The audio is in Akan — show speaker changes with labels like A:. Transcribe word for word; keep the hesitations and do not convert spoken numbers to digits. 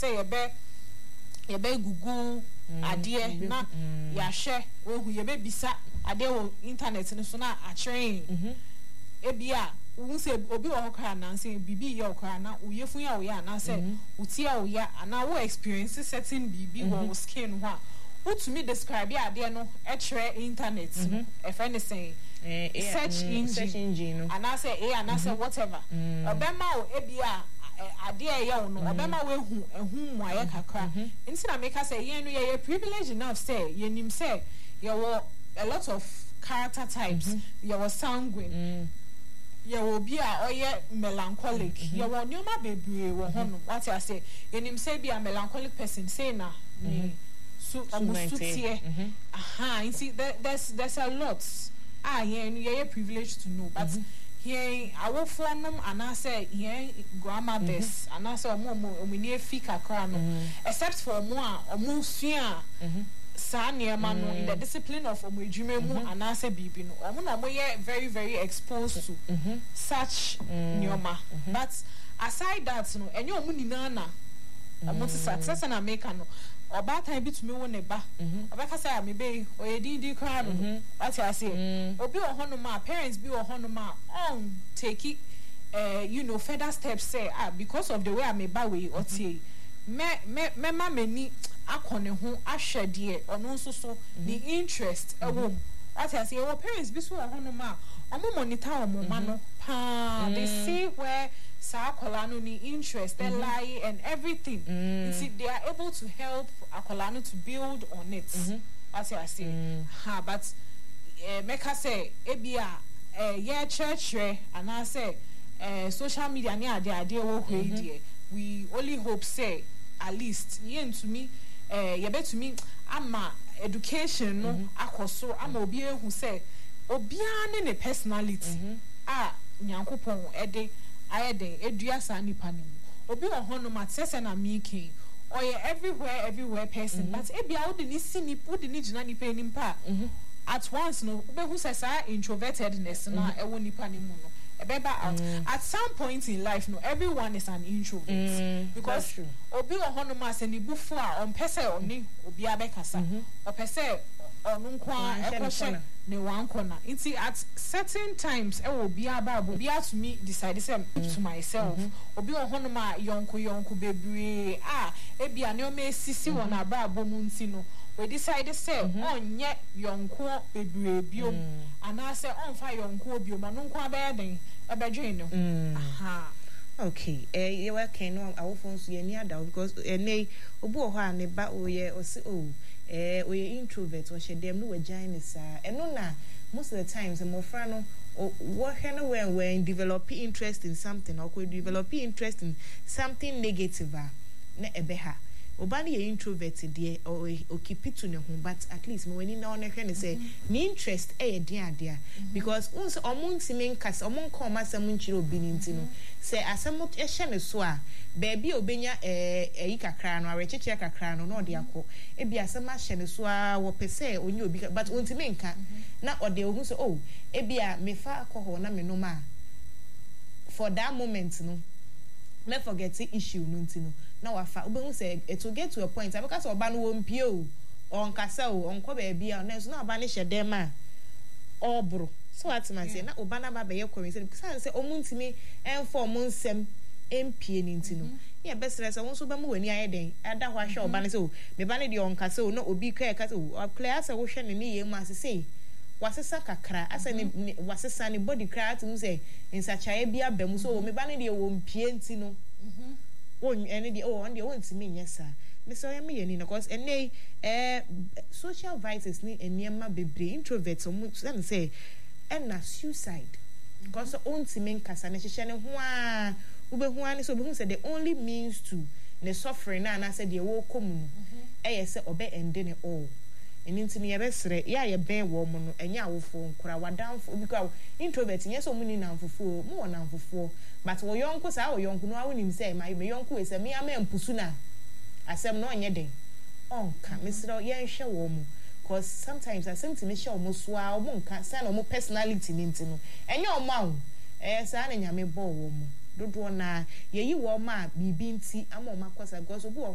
A: say ye be ye be gugu ade na ya hwe we hu ye be bisa ade wo internet no so na a train ebia wo se obi wo hokra na say bibi ye hokra na uyefun ya wo ya na say utia wo ya ana wo experience certain bibi wo skin ho utumi describe ade no e kire internet e fa ne say search engine search engine ana say e ana say whatever obema o ebia ade e ye no obema we hu ehu mu aye kakra nti na make say yen no ye privilege enough say yenim say ye wo a lot of character types ye wo sanguine ye wo bi a oye melancholic ye wo nyoma bebre wo hono what I say yenim say be a melancholic person say na ni so amusutie aha you see there's there's a lot ah here you privileged to know but here our form and I say here grandmothers and I say omo omo ni efi kakra no except for mo a omo sua sa niema no in the discipline of omo edwuma mu and I say bibi no omo na mo ye very very exposed to such nioma but aside that no enye omo ni na na omo success na make no oba time bi to me wo ne ba oba ka say me be oyedindi kra no what I say obi o hono ma parents bi o hono ma on take it uh you know further steps say ah because of the way I me ba we otie me me me ma mani akone ho ahwede ono nso so the interest e wo what I say our parents bi so o hono ma omo monitor omo ma no pa they see where sa akolano ni interest they lie and everything you see they are able to help akolano to build on it as I say ha but eh make us say ebia eh yeah church and I say eh social media ni ade ade wo hwe we only hope say at least yen to me eh ye bet to me ama education no akoso ama obi ehu say obi ane ne personality ah nyankopon ede ayeden edua sa nipa ne mu obi wo hono matese na miki oye everywhere everywhere person but ebia wo de ni sini wo de ni gina nipa ni mpa at once no be hu say sa introvertedness na e wo nipa ne mu no ebeba out at some point in life no everyone is an introvert mm, because obi wo hono ma se ni bufu a on pese oni obi abekasa o pese onu nkwa ekoshe ne wan corner nti at certain times e wo bi aba obi to me decide say to myself obi wo hono ma yonko yonko bebre ah e bia ne o me sisi won aba abo mu nti no we decide say onye yonko bebre biom ana say onfa yonko biom anu nkwa ba yeden abadwen no aha
B: okay eh you work no awofo so ye ni ada because enei obu ho a ne ba oye o se o eh oye introvert o shedem no wagina sa eno na most of the times mo fra no what kind of when when develop interest in something or could develop interest in something negative na ebeha obani ye introverted there or o keep it to ne ho but at least mo wani na on hwe ne say ni interest e ye dia dia because uns omunti men kasa omon ko masam nchire obi ni ntino say asam e hye ne so a baby obenya eh eyi kakra no arecheche kakra no na ode akọ e bi asam a hye ne so a wo pese onye obi but unti men ka na ode ohun so oh e bi a mefa akọ na me no ma for that moment no me forget the issue no ntino na wafa obehu say it will get to a point because oba no wompie o on kasa o on ko ba bia na so na oba ne hyede ma obro so what man say na oba na ba be ye kwemi say because say omuntimi enfo munsem empie ni ntino ye besere say won so ba mu wani ayeden ada ho ahwe oba ne say o me ba ne de on kasa o na obi ka kasa o clear say wo hwe ne ne ye ma say wasesa kakra asa ni wasesa ni body cry atu say insachae bia bam so me ba ne de wo mpie ntino mhm won ene de oh on de won timi nyesa me so ya me yeni na cause ene eh social vices ni eniema bebre introverts omu say say na suicide because on timi nkasa na hihye ne ho a wo be ho ani so be hu say the only means to ne suffering na na say de wo komu no eh say obe ende ne all eni ntini ye besere ya ye ben wo mu no enya awofo nkura wadanfo because introvert nye so mu ni nanfofo mu wo nanfofo but wo yonko sa wo yonko no awu nim say my me yonko we say me ama empusu na asem no onye den onka mesere ye nhwe wo mu cause sometimes asem ti me hwe wo mu so a wo nka say na wo personality ni ntino enye o ma wo eh sa na nyame bo wo mu dodo na ye yi wo ma bibi nti ama o makosa because obu